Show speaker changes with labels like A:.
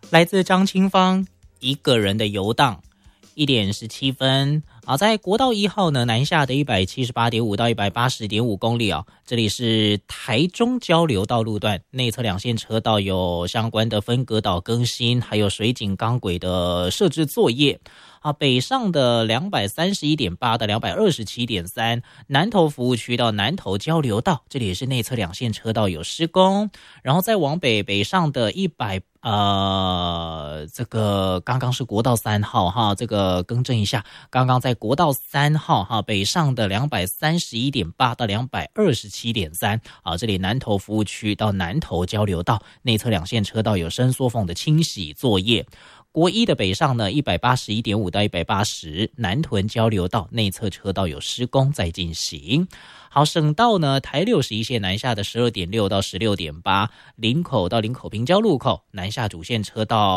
A: 来自张清芳一个人的游荡，1点17分啊，在国道1号呢南下的178.5到180.5公里啊，这里是台中交流道路段，内侧2线车道有相关的分隔岛更新，还有水井钢轨的设置作业。啊，北上的231.8到227.3，南投服务区到南投交流道，这里也是内侧2线车道有施工，然后再往北上的这个刚刚是国道3号哈，这个更正一下，刚刚在国道3号哈，北上的231.8到227.3，啊，这里南投服务区到南投交流道，内侧2线车道有伸缩缝的清洗作业。国一的北上呢，181.5到180，南屯交流道内侧车道有施工在进行。好，省道呢，台61线南下的12.6到16.8，林口到林口平交路口南下主线车道